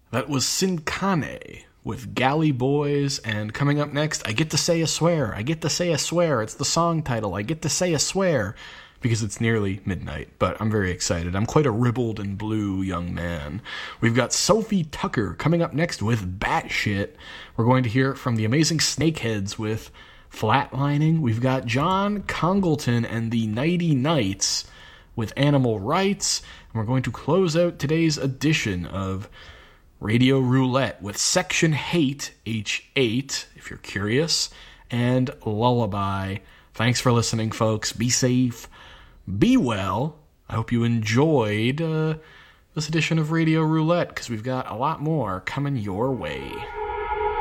That was Sinkane with Galley Boys, and coming up next, I Get to Say a Swear. I Get to Say a Swear. It's the song title. I Get to Say a Swear because it's nearly midnight, but I'm very excited. I'm quite a ribbled and blue young man. We've got Sophie Tucker coming up next with Batshit. We're going to hear from the amazing Snakeheads with Flatlining. We've got John Congleton and the Nighty Knights with Animal Rights. And we're going to close out today's edition of Radio Roulette with Section Hate, H8, if you're curious, and Lullaby. Thanks for listening, folks. Be safe. Be well. I hope you enjoyed this edition of Radio Roulette, because we've got a lot more coming your way.